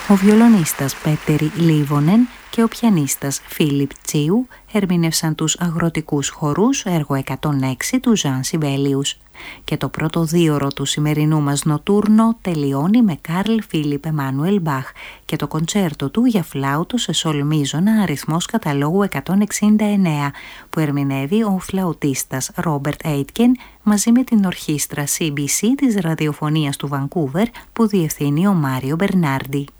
Ο βιολονίστας Πέττερι Λίβονεν και ο πιανίστας Φίλιπ Τσίου ερμήνευσαν τους αγροτικούς χορούς έργο 106 του Ζαν Σιβέλιους. Και το πρώτο δίωρο του σημερινού μας νοτούρνο τελειώνει με Καρλ Φίλιπ Εμμάνουελ Μπαχ και το κοντσέρτο του για φλάουτο σε σολ μείζωνα αριθμός καταλόγου 169 που ερμηνεύει ο φλαουτίστας Ρόμπερτ Έιτκεν μαζί με την ορχήστρα CBC της ραδιοφωνίας του Βανκούβερ που διευθύνει ο Μάριο Μπερνάρντι.